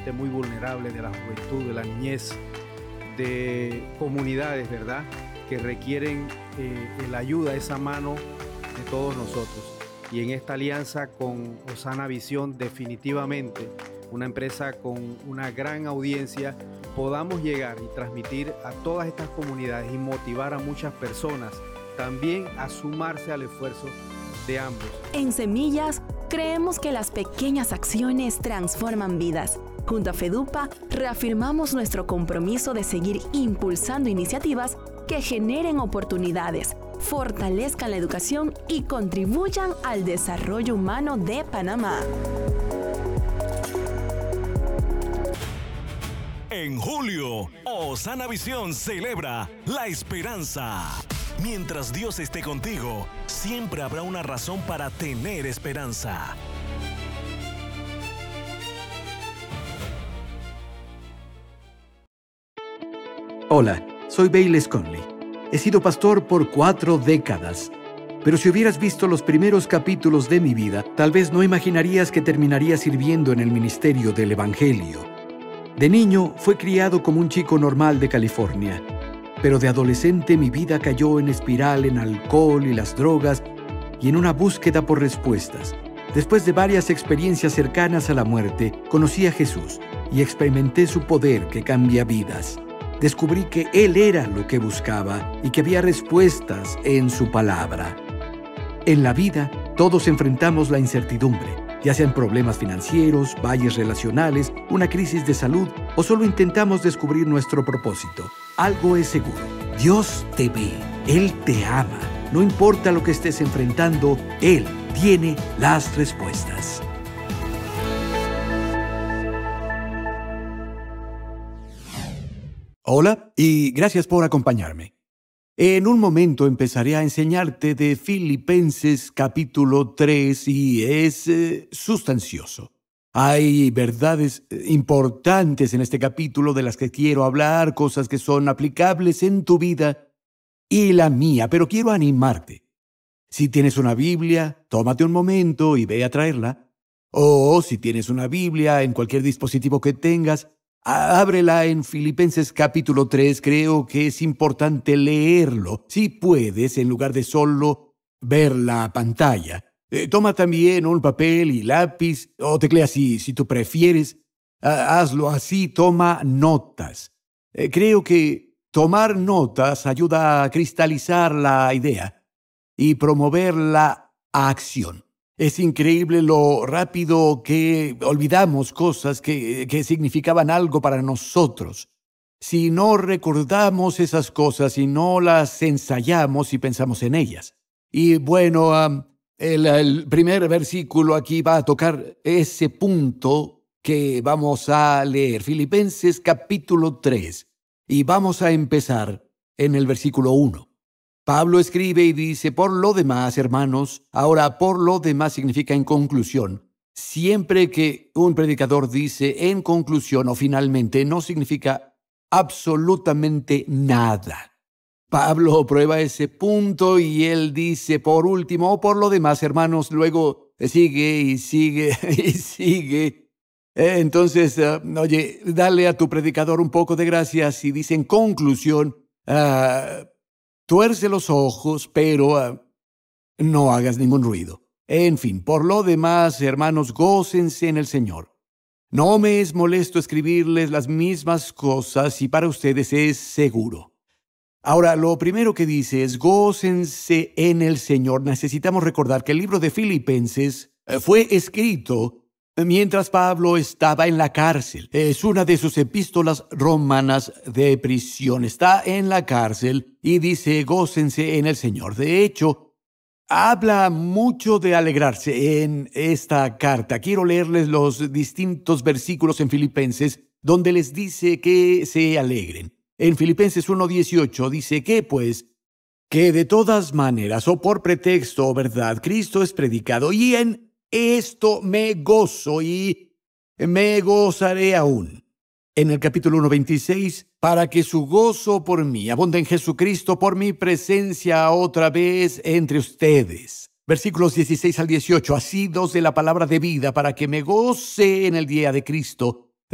gente muy vulnerable, de la juventud, de la niñez, de comunidades, ¿verdad?, que requieren la ayuda, esa mano de todos nosotros. Y en esta alianza con Osana Visión, definitivamente una empresa con una gran audiencia, podamos llegar y transmitir a todas estas comunidades y motivar a muchas personas también a sumarse al esfuerzo de ambos. En Semillas, creemos que las pequeñas acciones transforman vidas. Junto a FEDUPA, reafirmamos nuestro compromiso de seguir impulsando iniciativas que generen oportunidades, fortalezcan la educación y contribuyan al desarrollo humano de Panamá. En julio, Osana Visión celebra la esperanza. Mientras Dios esté contigo, siempre habrá una razón para tener esperanza. Hola, soy Bayless Conley. He sido pastor por 4 décadas. Pero si hubieras visto los primeros capítulos de mi vida, tal vez no imaginarías que terminaría sirviendo en el ministerio del Evangelio. De niño, fui criado como un chico normal de California. Pero de adolescente mi vida cayó en espiral en alcohol y las drogas y en una búsqueda por respuestas. Después de varias experiencias cercanas a la muerte, conocí a Jesús y experimenté su poder que cambia vidas. Descubrí que Él era lo que buscaba y que había respuestas en su palabra. En la vida, todos enfrentamos la incertidumbre, ya sean problemas financieros, valles relacionales, una crisis de salud o solo intentamos descubrir nuestro propósito. Algo es seguro, Dios te ve, Él te ama. No importa lo que estés enfrentando, Él tiene las respuestas. Hola y gracias por acompañarme. En un momento empezaré a enseñarte de Filipenses capítulo 3 y es sustancioso. Hay verdades importantes en este capítulo de las que quiero hablar, cosas que son aplicables en tu vida y la mía, pero quiero animarte. Si tienes una Biblia, tómate un momento y ve a traerla. O si tienes una Biblia en cualquier dispositivo que tengas, ábrela en Filipenses capítulo 3, creo que es importante leerlo, si puedes, en lugar de solo ver la pantalla. Toma también un papel y lápiz, o teclea si tú prefieres. Hazlo así, toma notas. Creo que tomar notas ayuda a cristalizar la idea y promover la acción. Es increíble lo rápido que olvidamos cosas que significaban algo para nosotros. Si no recordamos esas cosas y no las ensayamos y pensamos en ellas. Y bueno, el primer versículo aquí va a tocar ese punto que vamos a leer. Filipenses capítulo 3. Y vamos a empezar en el versículo 1. Pablo escribe y dice, por lo demás, hermanos, ahora por lo demás significa en conclusión. Siempre que un predicador dice en conclusión o finalmente, no significa absolutamente nada. Pablo prueba ese punto y él dice, por último, o por lo demás, hermanos, luego sigue y sigue y sigue. Entonces, oye, dale a tu predicador un poco de gracia si dice en conclusión, tuerce los ojos, pero no hagas ningún ruido. En fin, por lo demás, hermanos, gócense en el Señor. No me es molesto escribirles las mismas cosas y para ustedes es seguro. Ahora, lo primero que dice es gócense en el Señor. Necesitamos recordar que el libro de Filipenses fue escrito mientras Pablo estaba en la cárcel. Es una de sus epístolas romanas de prisión. Está en la cárcel y dice, gócense en el Señor. De hecho, habla mucho de alegrarse en esta carta. Quiero leerles los distintos versículos en Filipenses donde les dice que se alegren. En Filipenses 1:18 dice que pues, que de todas maneras o por pretexto o verdad, Cristo es predicado y en esto me gozo y me gozaré aún. En el capítulo 1:26, para que su gozo por mí abunde en Jesucristo por mi presencia otra vez entre ustedes. Versículos 16 al 18, asidos de la palabra de vida, para que me goce en el día de Cristo